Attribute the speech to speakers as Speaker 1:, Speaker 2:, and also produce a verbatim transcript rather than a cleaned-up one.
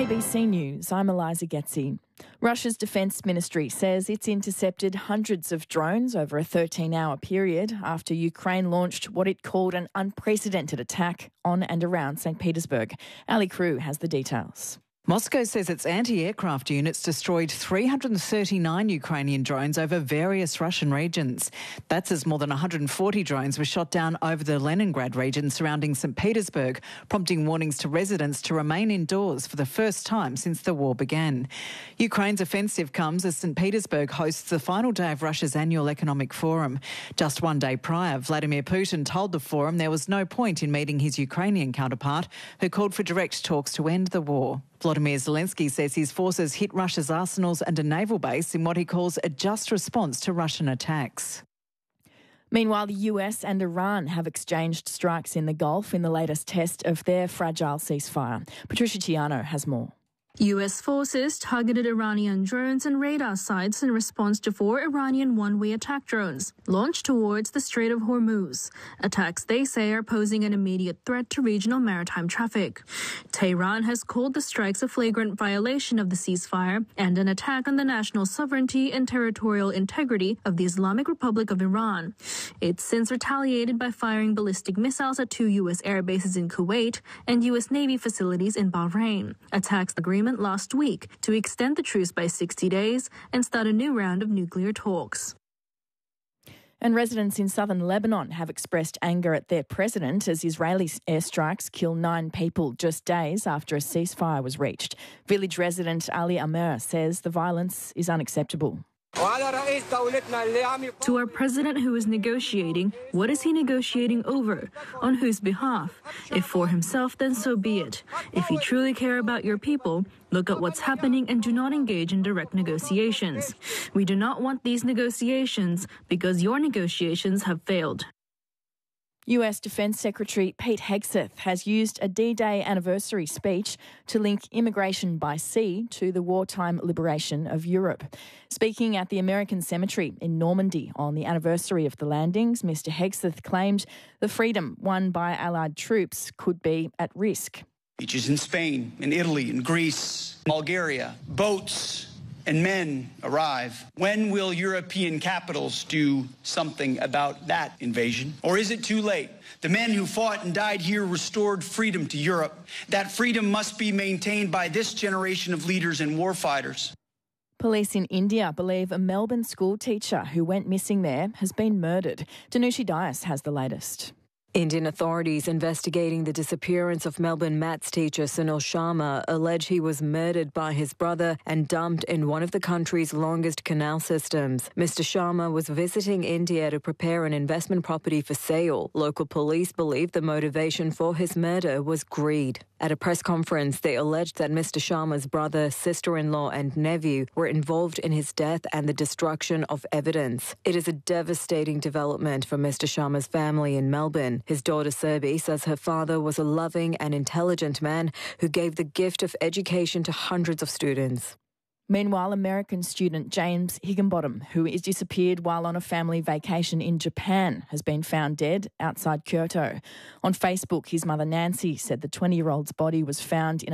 Speaker 1: A B C News, I'm Eliza Getzi. Russia's defence ministry says it's intercepted hundreds of drones over a thirteen-hour period after Ukraine launched what it called an unprecedented attack on and around Saint Petersburg. Ali Crew has the details.
Speaker 2: Moscow says its anti-aircraft units destroyed three hundred thirty-nine Ukrainian drones over various Russian regions. That's as more than one hundred forty drones were shot down over the Leningrad region surrounding Saint Petersburg, prompting warnings to residents to remain indoors for the first time since the war began. Ukraine's offensive comes as Saint Petersburg hosts the final day of Russia's annual economic forum. Just one day prior, Vladimir Putin told the forum there was no point in meeting his Ukrainian counterpart, who called for direct talks to end the war. Volodymyr Zelensky says his forces hit Russia's arsenals and a naval base in what he calls a just response to Russian attacks.
Speaker 1: Meanwhile, the U S and Iran have exchanged strikes in the Gulf in the latest test of their fragile ceasefire. Patricia Chiano has more.
Speaker 3: U S forces targeted Iranian drones and radar sites in response to four Iranian one-way attack drones launched towards the Strait of Hormuz. Attacks they say are posing an immediate threat to regional maritime traffic. Tehran has called the strikes a flagrant violation of the ceasefire and an attack on the national sovereignty and territorial integrity of the Islamic Republic of Iran. It's since retaliated by firing ballistic missiles at two U S air bases in Kuwait and U S Navy facilities in Bahrain. Attacks agreement last week to extend the truce by sixty days and start a new round of nuclear talks.
Speaker 1: And residents in southern Lebanon have expressed anger at their president as Israeli airstrikes kill nine people just days after a ceasefire was reached. Village resident Ali Amer says the violence is unacceptable.
Speaker 3: To our president who is negotiating, what is he negotiating over? On whose behalf? If for himself, then so be it. If you truly care about your people, look at what's happening and do not engage in direct negotiations. We do not want these negotiations because your negotiations have failed.
Speaker 1: U S Defence Secretary Pete Hegseth has used a D-Day anniversary speech to link immigration by sea to the wartime liberation of Europe. Speaking at the American Cemetery in Normandy on the anniversary of the landings, Mister Hegseth claimed the freedom won by Allied troops could be at risk.
Speaker 4: Beaches in Spain, in Italy, in Greece, Bulgaria, boats and men arrive. When will European capitals do something about that invasion? Or is it too late? The men who fought and died here restored freedom to Europe. That freedom must be maintained by this generation of leaders and warfighters.
Speaker 1: Police in India believe a Melbourne school teacher who went missing there has been murdered. Danushi Dias has the latest.
Speaker 5: Indian authorities investigating the disappearance of Melbourne maths teacher Sunil Sharma allege he was murdered by his brother and dumped in one of the country's longest canal systems. Mister Sharma was visiting India to prepare an investment property for sale. Local police believe the motivation for his murder was greed. At a press conference, they alleged that Mister Sharma's brother, sister-in-law and nephew were involved in his death and the destruction of evidence. It is a devastating development for Mister Sharma's family in Melbourne. His daughter Serbi says her father was a loving and intelligent man who gave the gift of education to hundreds of students.
Speaker 1: Meanwhile, American student James Higginbottom, who is disappeared while on a family vacation in Japan, has been found dead outside Kyoto. On Facebook, his mother Nancy said the twenty-year-old's body was found in